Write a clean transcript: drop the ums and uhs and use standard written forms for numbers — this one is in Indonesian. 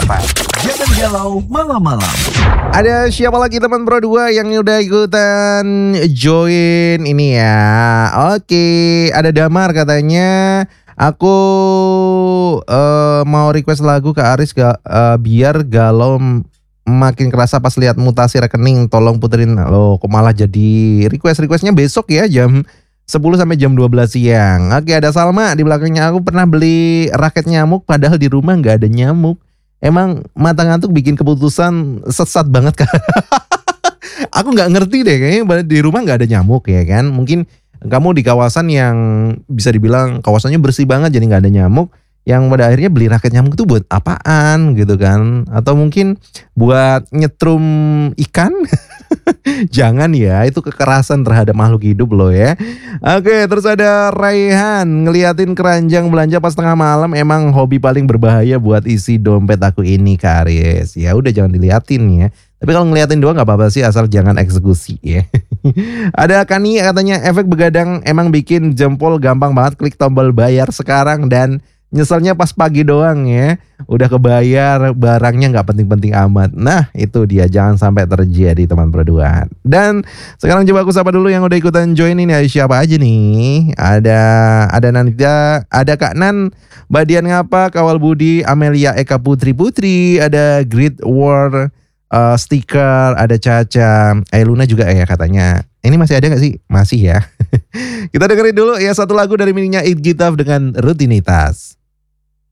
Jangan galau malam-malam. Ada siapa lagi teman Pro 2 yang udah ikutan join ini ya? Oke, ada Damar katanya. Aku mau request lagu ke Aris biar galau makin kerasa pas lihat mutasi rekening. Tolong puterin. Loh, kok malah jadi requestnya besok ya jam 10 sampai jam 12 siang. Oke, ada Salma di belakangnya. Aku pernah beli raket nyamuk padahal di rumah nggak ada nyamuk. Emang mata ngantuk bikin keputusan sesat banget kan? Aku nggak ngerti deh, kayaknya di rumah nggak ada nyamuk ya kan? Mungkin kamu di kawasan yang bisa dibilang kawasannya bersih banget jadi nggak ada nyamuk. Yang pada akhirnya beli raket nyamuk itu buat apaan gitu kan? Atau mungkin buat nyetrum ikan? Jangan ya, itu kekerasan terhadap makhluk hidup loh ya. Oke, terus ada Raihan ngeliatin keranjang belanja pas tengah malam emang hobi paling berbahaya buat isi dompet aku ini Kak Aris. Ya udah jangan diliatin ya. Tapi kalau ngeliatin doang nggak apa-apa sih asal jangan eksekusi ya. Ada Kani katanya efek begadang emang bikin jempol gampang banget klik tombol bayar sekarang dan nyeselnya pas pagi doang ya. Udah kebayar barangnya gak penting-penting amat. Nah itu dia, jangan sampai terjadi teman Pro 2. Dan sekarang coba aku sapa dulu yang udah ikutan join ini. Ada siapa aja nih? Ada Nanita, ada Kak Nan, Mbak Dian Ngapa, Kawal Budi, Amelia Eka Putri, ada Grid War stiker, ada Caca, Luna juga ya katanya. Ini masih ada gak sih? Masih ya. Kita dengerin dulu ya satu lagu dari mininya It Gitaf dengan Rutinitas.